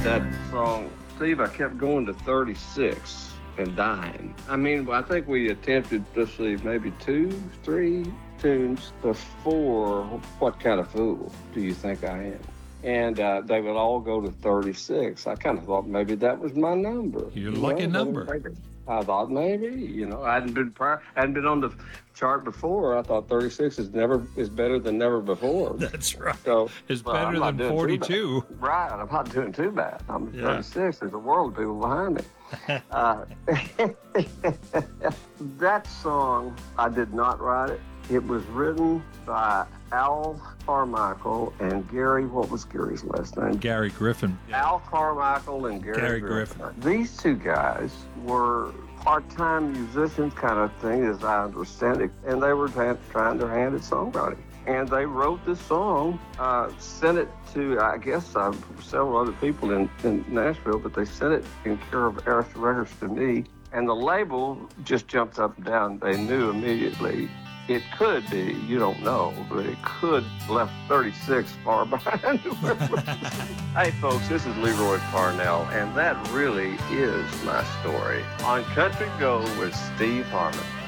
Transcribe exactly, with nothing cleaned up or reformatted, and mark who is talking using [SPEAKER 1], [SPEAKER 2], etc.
[SPEAKER 1] that song, Steve, I kept going to thirty-six and dying. I mean, I think we attempted, let's see, maybe two, three tunes before What Kind of Fool Do You Think I Am? And uh, they would all go to thirty-six. I kind of thought maybe that was my number.
[SPEAKER 2] Your lucky
[SPEAKER 1] know?
[SPEAKER 2] number.
[SPEAKER 1] I thought maybe, you know, I hadn't been prior, hadn't been on the chart before. I thought thirty-six is never is better than never before.
[SPEAKER 2] That's right.
[SPEAKER 1] So
[SPEAKER 2] it's
[SPEAKER 1] well,
[SPEAKER 2] better than forty-two.
[SPEAKER 1] Right, I'm not doing too bad. I'm
[SPEAKER 2] Yeah.
[SPEAKER 1] thirty-six. There's a world of people behind me. uh, that song, I did not write it. It was written by Al Carmichael and Gary, what was Gary's last name?
[SPEAKER 2] Gary Griffin.
[SPEAKER 1] Al Carmichael and Gary,
[SPEAKER 2] Gary
[SPEAKER 1] Griffin.
[SPEAKER 2] Griffin.
[SPEAKER 1] These two guys were part-time musicians kind of thing, as I understand it, and they were trying their hand at songwriting. And they wrote this song, uh, sent it to, I guess, uh, several other people in, in Nashville, but they sent it in care of Arista Records to me. And the label just jumped up and down. They knew immediately. It could be, you don't know, but it could left thirty-six far behind. Hey, folks, this is Leroy Parnell, and that really is my story on Country Go with Steve Harmon.